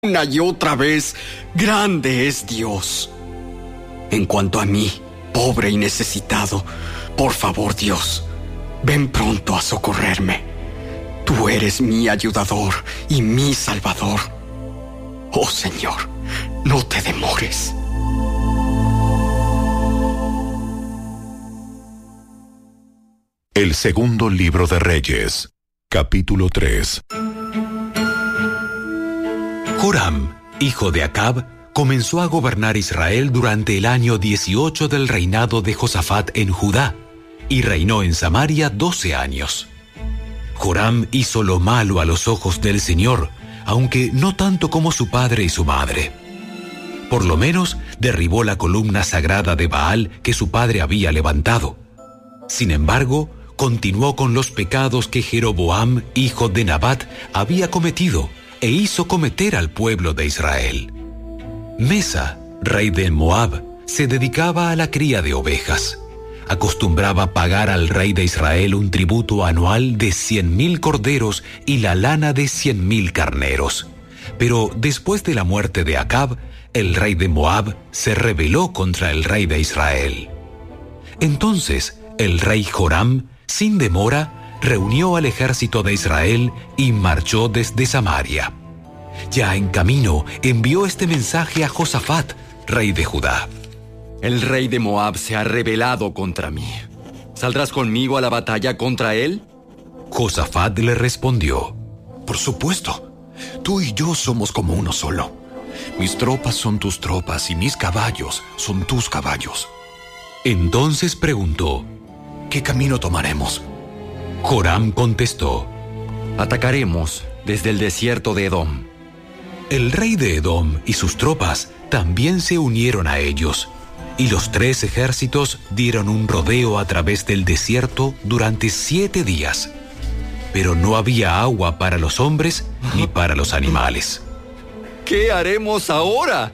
una y otra vez, grande es Dios. En cuanto a mí, pobre y necesitado, por favor, Dios, ven pronto a socorrerme. Tú eres mi ayudador y mi salvador. Oh Señor, no te demores. El segundo libro de Reyes, capítulo 3. Joram, hijo de Acab, comenzó a gobernar Israel durante el año 18 del reinado de Josafat en Judá, y reinó en Samaria 12 años. Joram hizo lo malo a los ojos del Señor, aunque no tanto como su padre y su madre. Por lo menos derribó la columna sagrada de Baal que su padre había levantado. Sin embargo, continuó con los pecados que Jeroboam, hijo de Nabat, había cometido e hizo cometer al pueblo de Israel. Mesa, rey de Moab, se dedicaba a la cría de ovejas. Acostumbraba pagar al rey de Israel un tributo anual de 100,000 corderos y la lana de 100,000 carneros. Pero después de la muerte de Acab, el rey de Moab se rebeló contra el rey de Israel. Entonces, el rey Joram, sin demora, reunió al ejército de Israel y marchó desde Samaria. Ya en camino, envió este mensaje a Josafat, rey de Judá. El rey de Moab se ha rebelado contra mí. ¿Saldrás conmigo a la batalla contra él? Josafat le respondió: Por supuesto, tú y yo somos como uno solo. Mis tropas son tus tropas y mis caballos son tus caballos. Entonces preguntó: ¿Qué camino tomaremos? Joram contestó: Atacaremos desde el desierto de Edom. El rey de Edom y sus tropas también se unieron a ellos, y los 3 ejércitos dieron un rodeo a través del desierto durante 7 días. Pero no había agua para los hombres ni para los animales. ¿Qué haremos ahora?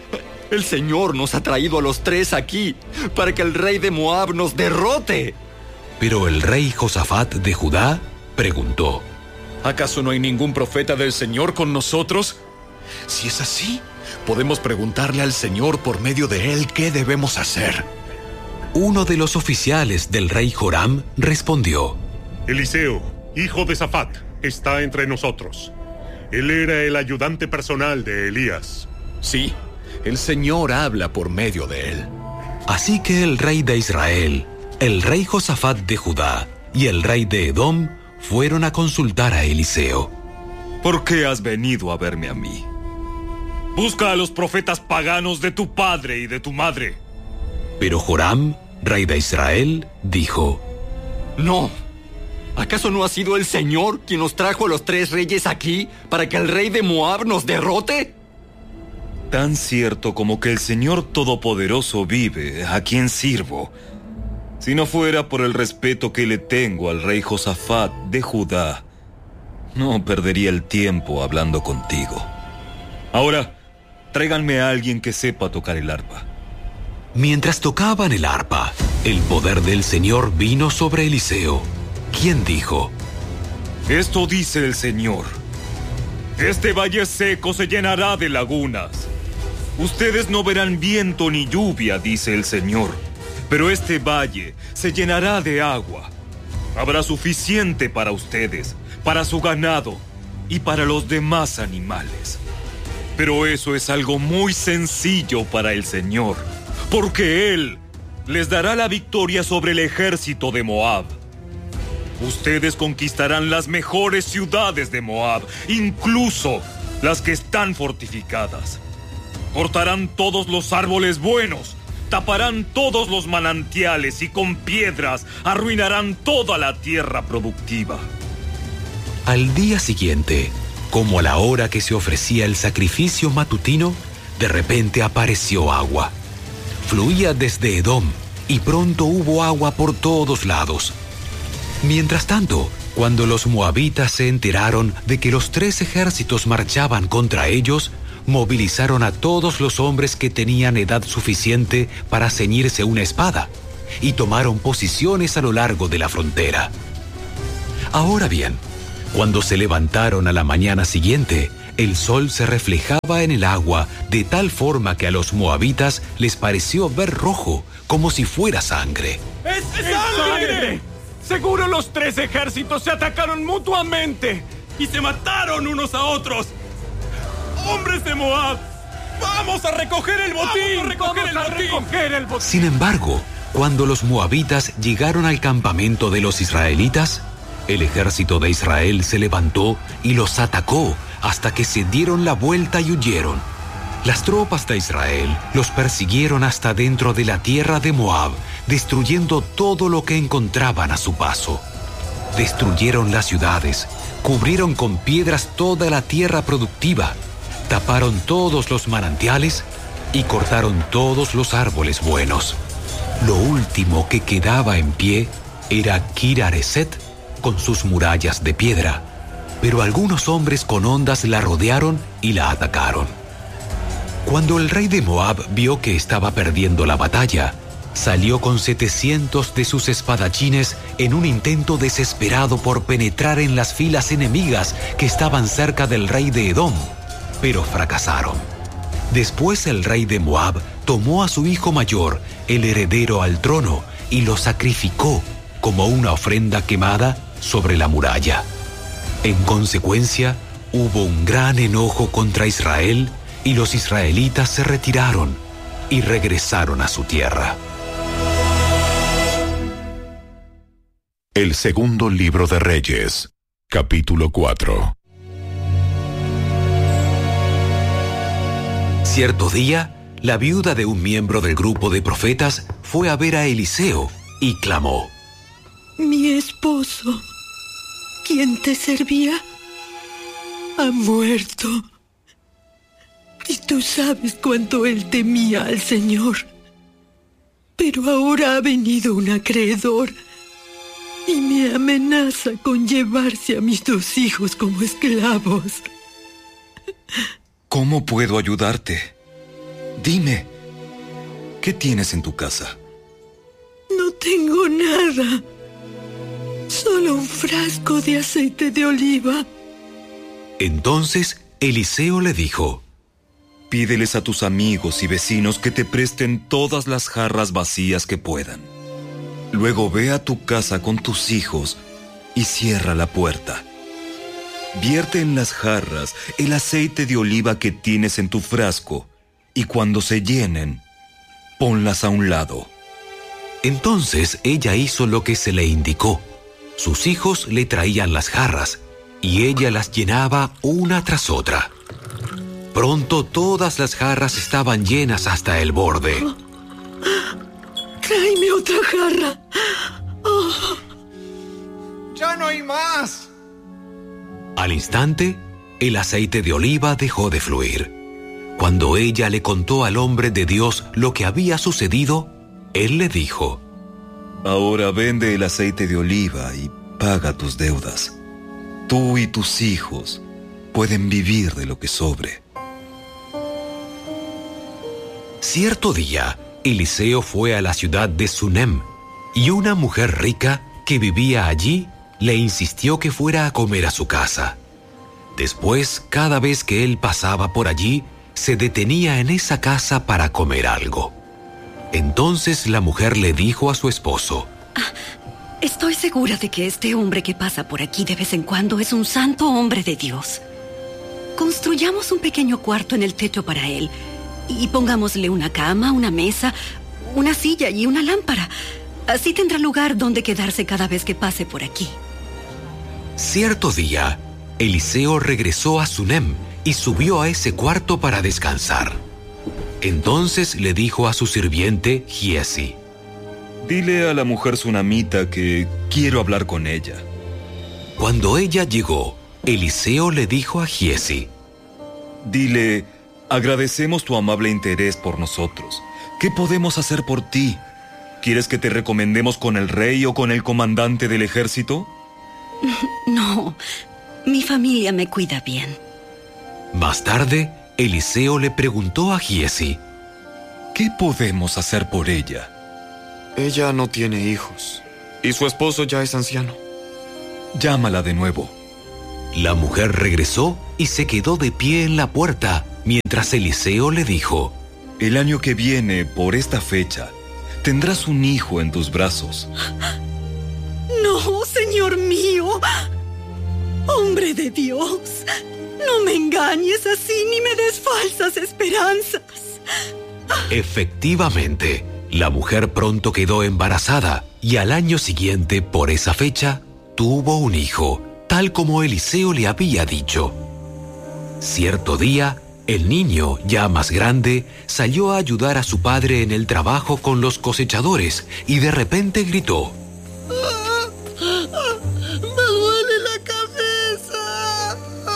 El Señor nos ha traído a los 3 aquí para que el rey de Moab nos derrote. Pero el rey Josafat de Judá preguntó: ¿Acaso no hay ningún profeta del Señor con nosotros? Si es así, podemos preguntarle al Señor por medio de él qué debemos hacer. Uno de los oficiales del rey Joram respondió: Eliseo, hijo de Safat, está entre nosotros. Él era el ayudante personal de Elías. Sí, el Señor habla por medio de él. Así que el rey de Israel, el rey Josafat de Judá y el rey de Edom fueron a consultar a Eliseo. ¿Por qué has venido a verme a mí? Busca a los profetas paganos de tu padre y de tu madre. Pero Joram, rey de Israel, dijo: No. ¿Acaso no ha sido el Señor quien nos trajo a los 3 reyes aquí para que el rey de Moab nos derrote? Tan cierto como que el Señor Todopoderoso vive, a quien sirvo. Si no fuera por el respeto que le tengo al rey Josafat de Judá, no perdería el tiempo hablando contigo. Ahora, tráiganme a alguien que sepa tocar el arpa. Mientras tocaban el arpa, el poder del Señor vino sobre Eliseo, quien dijo: Esto dice el Señor: Este valle seco se llenará de lagunas. Ustedes no verán viento ni lluvia, dice el Señor, pero este valle se llenará de agua. Habrá suficiente para ustedes, para su ganado y para los demás animales. Pero eso es algo muy sencillo para el Señor, porque Él les dará la victoria sobre el ejército de Moab. Ustedes conquistarán las mejores ciudades de Moab, incluso las que están fortificadas. Cortarán todos los árboles buenos, taparán todos los manantiales y con piedras arruinarán toda la tierra productiva. Al día siguiente, como a la hora que se ofrecía el sacrificio matutino, de repente apareció agua. Fluía desde Edom y pronto hubo agua por todos lados. Mientras tanto, cuando los moabitas se enteraron de que los 3 ejércitos marchaban contra ellos, movilizaron a todos los hombres que tenían edad suficiente para ceñirse una espada y tomaron posiciones a lo largo de la frontera. Ahora bien, cuando se levantaron a la mañana siguiente, El sol se reflejaba en el agua de tal forma que a los moabitas les pareció ver rojo, como si fuera sangre. ¡Es sangre! Seguro los 3 ejércitos se atacaron mutuamente y se mataron unos a otros. ¡Hombres de Moab! ¡Vamos a recoger el botín! ¡Vamos a recoger el botín! Sin embargo, cuando los moabitas llegaron al campamento de los israelitas, el ejército de Israel se levantó y los atacó hasta que se dieron la vuelta y huyeron. Las tropas de Israel los persiguieron hasta dentro de la tierra de Moab, destruyendo todo lo que encontraban a su paso. Destruyeron las ciudades, cubrieron con piedras toda la tierra productiva, taparon todos los manantiales y cortaron todos los árboles buenos. Lo último que quedaba en pie era Kir-Hareset con sus murallas de piedra, pero algunos hombres con hondas la rodearon y la atacaron. Cuando el rey de Moab vio que estaba perdiendo la batalla, salió con 700 de sus espadachines en un intento desesperado por penetrar en las filas enemigas que estaban cerca del rey de Edom, pero fracasaron. Después el rey de Moab tomó a su hijo mayor, el heredero al trono, y lo sacrificó como una ofrenda quemada sobre la muralla. En consecuencia, hubo un gran enojo contra Israel y los israelitas se retiraron y regresaron a su tierra. El segundo libro de Reyes, capítulo 4. Cierto día, la viuda de un miembro del grupo de profetas fue a ver a Eliseo y clamó: Mi esposo, quien te servía, ha muerto. Y tú sabes cuánto él temía al Señor. Pero ahora ha venido un acreedor y me amenaza con llevarse a mis 2 hijos como esclavos. ¿Cómo puedo ayudarte? Dime, ¿qué tienes en tu casa? No tengo nada. Solo un frasco de aceite de oliva. Entonces Eliseo le dijo: Pídeles a tus amigos y vecinos que te presten todas las jarras vacías que puedan. Luego ve a tu casa con tus hijos y cierra la puerta. Vierte en las jarras el aceite de oliva que tienes en tu frasco, y cuando se llenen, ponlas a un lado. Entonces ella hizo lo que se le indicó. Sus hijos le traían las jarras, y ella las llenaba una tras otra. Pronto todas las jarras estaban llenas hasta el borde. Tráeme otra jarra. Oh. ¡Ya no hay más! Al instante, el aceite de oliva dejó de fluir. Cuando ella le contó al hombre de Dios lo que había sucedido, él le dijo: Ahora vende el aceite de oliva y paga tus deudas. Tú y tus hijos pueden vivir de lo que sobre. Cierto día, Eliseo fue a la ciudad de Sunem, y una mujer rica que vivía allí le insistió que fuera a comer a su casa. Después, cada vez que él pasaba por allí, se detenía en esa casa para comer algo. Entonces la mujer le dijo a su esposo: Estoy segura de que este hombre que pasa por aquí de vez en cuando es un santo hombre de Dios. Construyamos un pequeño cuarto en el techo para él y pongámosle una cama, una mesa, una silla y una lámpara. Así tendrá lugar donde quedarse cada vez que pase por aquí. Cierto día, Eliseo regresó a Sunem y subió a ese cuarto para descansar. Entonces le dijo a su sirviente Giesi: Dile a la mujer sunamita que quiero hablar con ella. Cuando ella llegó, Eliseo le dijo a Giesi: Dile, agradecemos tu amable interés por nosotros. ¿Qué podemos hacer por ti? ¿Quieres que te recomendemos con el rey o con el comandante del ejército? No, mi familia me cuida bien. Más tarde, Eliseo le preguntó a Giesi: ¿Qué podemos hacer por ella? Ella no tiene hijos, y su esposo ya es anciano. Llámala de nuevo. La mujer regresó y se quedó de pie en la puerta, mientras Eliseo le dijo: El año que viene, por esta fecha, tendrás un hijo en tus brazos. No, Señor mío. Hombre de Dios, no me engañes así ni me des falsas esperanzas. Efectivamente, la mujer pronto quedó embarazada y al año siguiente, por esa fecha, tuvo un hijo, tal como Eliseo le había dicho. Cierto día, el niño, ya más grande, salió a ayudar a su padre en el trabajo con los cosechadores y de repente gritó: ¡Me duele la cabeza!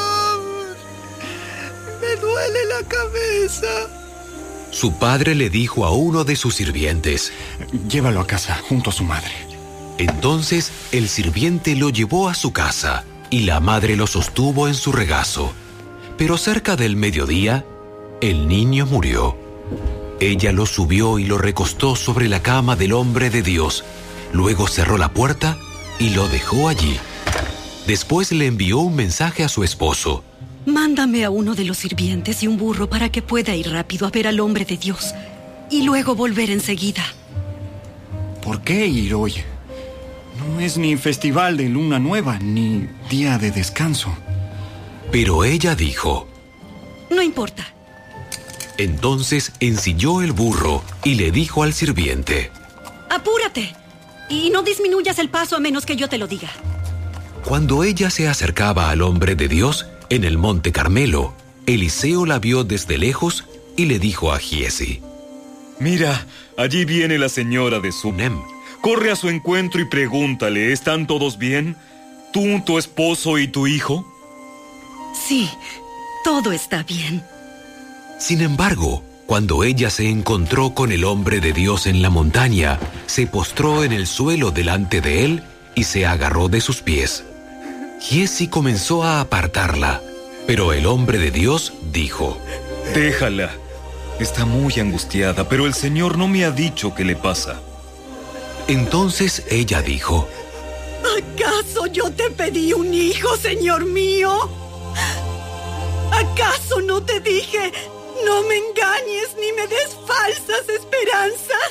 ¡Me duele la cabeza! Su padre le dijo a uno de sus sirvientes: Llévalo a casa, junto a su madre. Entonces el sirviente lo llevó a su casa y la madre lo sostuvo en su regazo. Pero cerca del mediodía, el niño murió. Ella lo subió y lo recostó sobre la cama del hombre de Dios. Luego cerró la puerta y lo dejó allí. Después le envió un mensaje a su esposo: Mándame a uno de los sirvientes y un burro para que pueda ir rápido a ver al hombre de Dios y luego volver enseguida. ¿Por qué ir hoy? No es ni festival de luna nueva, ni día de descanso. Pero ella dijo: No importa. Entonces ensilló el burro y le dijo al sirviente: Apúrate y no disminuyas el paso a menos que yo te lo diga. Cuando ella se acercaba al hombre de Dios en el monte Carmelo, Eliseo la vio desde lejos y le dijo a Giesi: Mira, allí viene la señora de Sunem. Corre a su encuentro y pregúntale: ¿están todos bien? ¿Tú, tu esposo y tu hijo? Sí, todo está bien. Sin embargo, cuando ella se encontró con el hombre de Dios en la montaña, se postró en el suelo delante de él y se agarró de sus pies. Giesi comenzó a apartarla, pero el hombre de Dios dijo: Déjala. Está muy angustiada, pero el Señor no me ha dicho qué le pasa. Entonces ella dijo: ¿Acaso yo te pedí un hijo, Señor mío? ¿Acaso no te dije: no me engañes ni me des falsas esperanzas?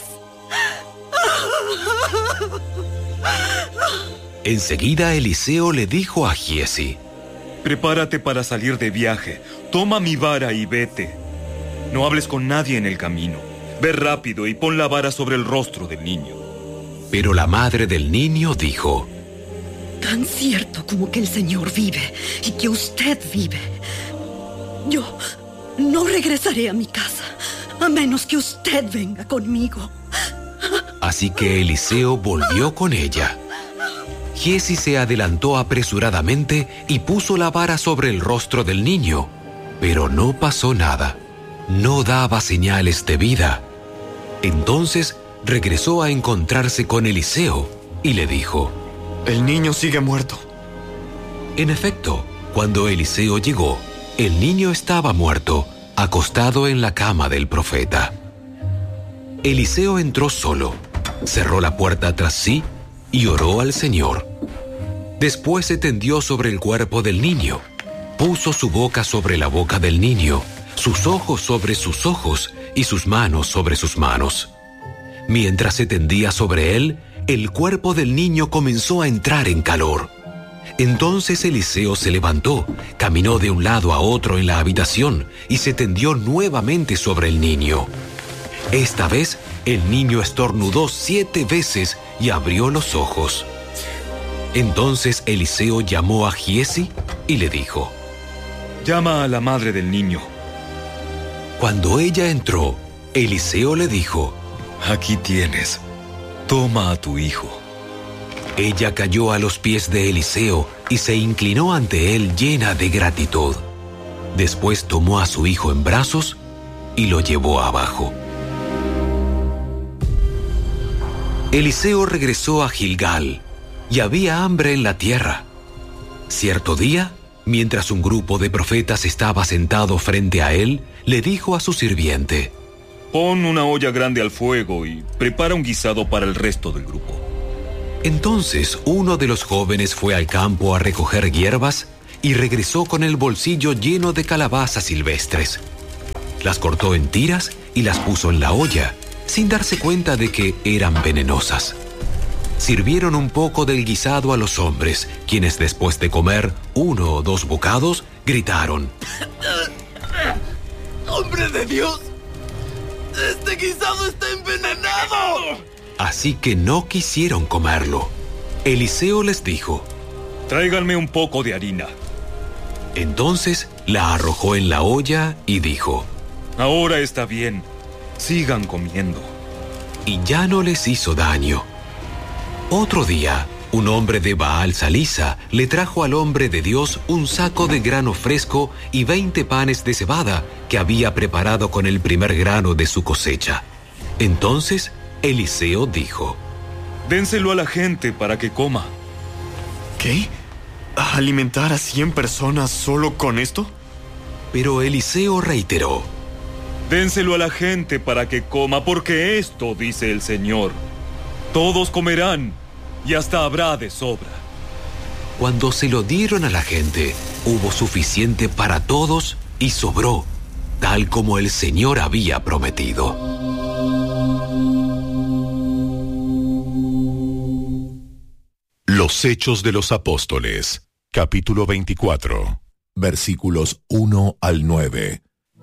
Enseguida Eliseo le dijo a Giesi: Prepárate para salir de viaje. Toma mi vara y vete. No hables con nadie en el camino. Ve rápido y pon la vara sobre el rostro del niño. Pero la madre del niño dijo: Tan cierto como que el Señor vive y que usted vive, yo no regresaré a mi casa a menos que usted venga conmigo. Así que Eliseo volvió con ella. Giesi se adelantó apresuradamente y puso la vara sobre el rostro del niño, pero no pasó nada. No daba señales de vida. Entonces regresó a encontrarse con Eliseo y le dijo: El niño sigue muerto. En efecto, cuando Eliseo llegó, el niño estaba muerto, acostado en la cama del profeta. Eliseo entró solo, cerró la puerta tras sí y oró al Señor. Después se tendió sobre el cuerpo del niño, puso su boca sobre la boca del niño, sus ojos sobre sus ojos y sus manos sobre sus manos. Mientras se tendía sobre él, el cuerpo del niño comenzó a entrar en calor. Entonces Eliseo se levantó, caminó de un lado a otro en la habitación y se tendió nuevamente sobre el niño. Esta vez, el niño estornudó 7 veces y abrió los ojos. Entonces Eliseo llamó a Giesi y le dijo: Llama a la madre del niño. Cuando ella entró, Eliseo le dijo: Aquí tienes. Toma a tu hijo. Ella cayó a los pies de Eliseo y se inclinó ante él llena de gratitud. Después tomó a su hijo en brazos y lo llevó abajo. Eliseo regresó a Gilgal y había hambre en la tierra. Cierto día, mientras un grupo de profetas estaba sentado frente a él, le dijo a su sirviente: Pon una olla grande al fuego y prepara un guisado para el resto del grupo. Entonces uno de los jóvenes fue al campo a recoger hierbas y regresó con el bolsillo lleno de calabazas silvestres. Las cortó en tiras y las puso en la olla, sin darse cuenta de que eran venenosas. Sirvieron un poco del guisado a los hombres, quienes después de comer 1 o 2 bocados, gritaron: ¡Hombre de Dios! ¡Este guisado está envenenado! Así que no quisieron comerlo. Eliseo les dijo: tráiganme un poco de harina. Entonces la arrojó en la olla y dijo: ahora está bien, sigan comiendo. Y ya no les hizo daño. Otro día, un hombre de Baal Salisa le trajo al hombre de Dios un saco de grano fresco y 20 panes de cebada que había preparado con el primer grano de su cosecha. Entonces Eliseo dijo: dénselo a la gente para que coma. ¿Qué? ¿Alimentar a 100 personas solo con esto? Pero Eliseo reiteró: dénselo a la gente para que coma, porque esto dice el Señor: todos comerán y hasta habrá de sobra. Cuando se lo dieron a la gente, hubo suficiente para todos y sobró, tal como el Señor había prometido. Los Hechos de los Apóstoles, capítulo 24, versículos 1 al 9.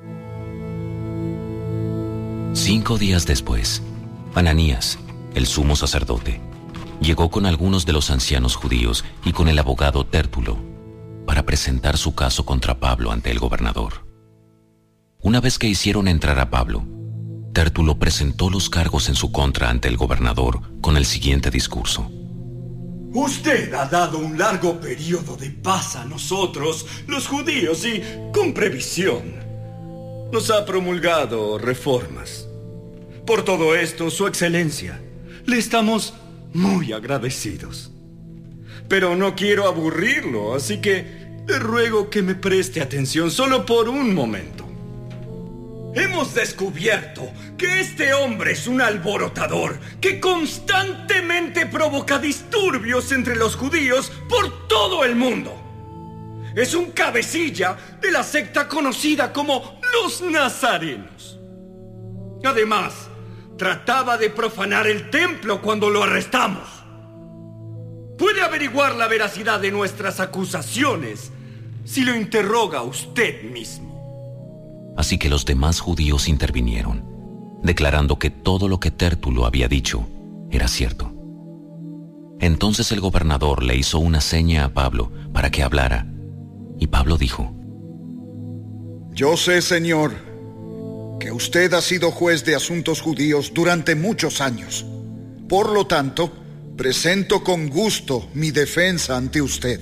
5 días después, Ananías, el sumo sacerdote, llegó con algunos de los ancianos judíos y con el abogado Tértulo para presentar su caso contra Pablo ante el gobernador. Una vez que hicieron entrar a Pablo, Tértulo presentó los cargos en su contra ante el gobernador con el siguiente discurso: usted ha dado un largo periodo de paz a nosotros, los judíos, y con previsión nos ha promulgado reformas. Por todo esto, Su Excelencia, le estamos muy agradecidos. Pero no quiero aburrirlo, así que le ruego que me preste atención solo por un momento. Hemos descubierto que este hombre es un alborotador que constantemente provoca disturbios entre los judíos por todo el mundo. Es un cabecilla de la secta conocida como los Nazarenos. Además, trataba de profanar el templo cuando lo arrestamos. Puede averiguar la veracidad de nuestras acusaciones si lo interroga usted mismo. Así que los demás judíos intervinieron, declarando que todo lo que Tértulo había dicho era cierto. Entonces el gobernador le hizo una seña a Pablo para que hablara, y Pablo dijo: yo sé, señor, que usted ha sido juez de asuntos judíos durante muchos años. Por lo tanto, presento con gusto mi defensa ante usted.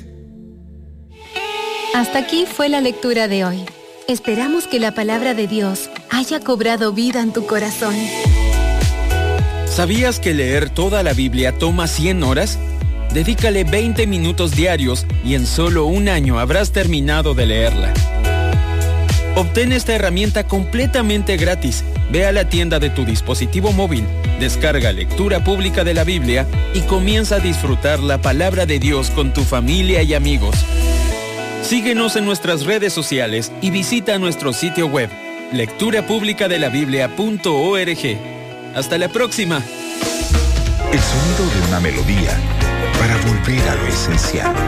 Hasta aquí fue la lectura de hoy. Esperamos que la palabra de Dios haya cobrado vida en tu corazón. ¿Sabías que leer toda la Biblia toma 100 horas? Dedícale 20 minutos diarios y en solo un año habrás terminado de leerla. Obtén esta herramienta completamente gratis. Ve a la tienda de tu dispositivo móvil, descarga Lectura Pública de la Biblia y comienza a disfrutar la palabra de Dios con tu familia y amigos. Síguenos en nuestras redes sociales y visita nuestro sitio web, lecturapublicadelabiblia.org. ¡Hasta la próxima! El sonido de una melodía para volver a lo esencial.